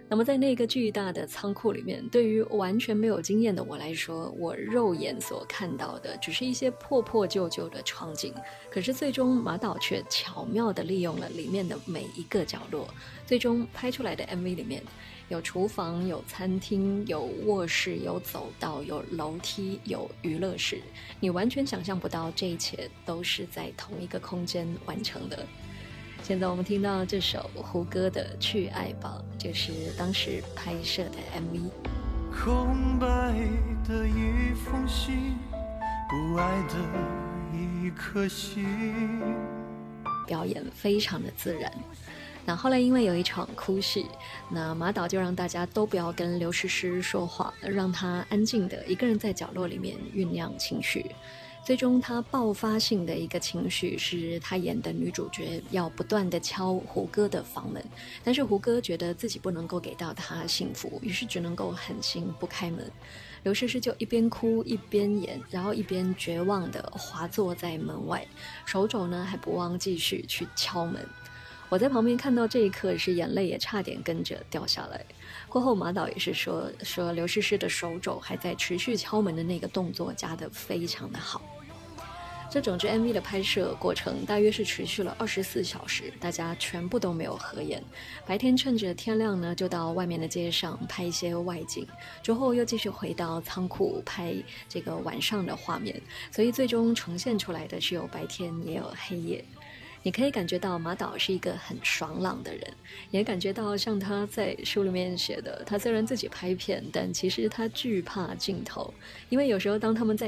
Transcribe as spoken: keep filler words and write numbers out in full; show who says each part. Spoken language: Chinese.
Speaker 1: 那么在那个巨大的仓库里面，对于完全没有经验的我来说，我肉眼所看到的只是一些破破旧旧的场景，可是最终马导却巧妙地利用了里面的每一个角落，最终拍出来的 M V 里面有厨房，有餐厅，有卧室，有走道，有楼梯，有娱乐室，你完全想象不到这一切都是在同一个空间完成的。现在我们听到这首胡歌的《去爱吧》，就是当时拍摄的 M V。
Speaker 2: 空白的一封信，不爱的一颗心，
Speaker 1: 表演非常的自然。那后来因为有一场哭戏，那马导就让大家都不要跟刘诗诗说话，让她安静的一个人在角落里面酝酿情绪。最终他爆发性的一个情绪是他演的女主角要不断的敲胡歌的房门，但是胡歌觉得自己不能够给到他幸福，于是只能够狠心不开门。刘诗诗就一边哭一边演，然后一边绝望的滑坐在门外，手肘呢还不忘继续去敲门。我在旁边看到这一刻是眼泪也差点跟着掉下来。过后马导也是说说刘诗诗的手肘还在持续敲门的那个动作加得非常的好。这整支 M V 的拍摄过程大约是持续了二十四小时，大家全部都没有合眼。白天趁着天亮呢，就到外面的街上拍一些外景，之后又继续回到仓库拍这个晚上的画面，所以最终呈现出来的是有白天也有黑夜。你可以感觉到马导是一个很爽朗的人，也感觉到像他在书里面写的，他虽然自己拍片，但其实他惧怕镜头，因为有时候当他们在